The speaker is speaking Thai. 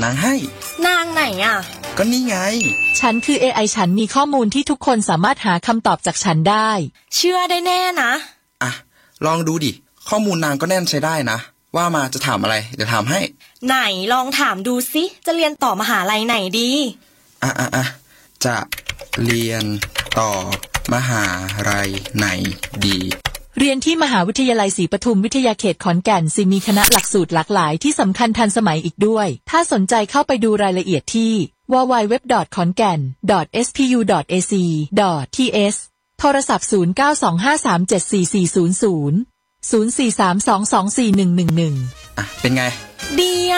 นางให้นางไหนอ่ะก็นี่ไงฉันคือ AI ฉันมีข้อมูลที่ทุกคนสามารถหาคำตอบจากฉันได้เชื่อได้แน่นะอ่ะลองดูดิข้อมูลนางก็แน่นใช้ได้นะว่ามาจะถามอะไรเดี๋ยวถามให้ไหนลองถามดูสิจะเรียนต่อมหาลัยไหนดีจะเรียนต่อมหาลัยไหนดีเรียนที่มหาวิทยาลัยศรีปทุมวิทยาเขตขอนแก่นสิมีคณะหลักสูตรหลากหลายที่สำคัญทันสมัยอีกด้วยถ้าสนใจเข้าไปดูรายละเอียดที่ www.khongan.spu.ac.th โทรศัพท์0925374400 0432241111 เป็นไงดี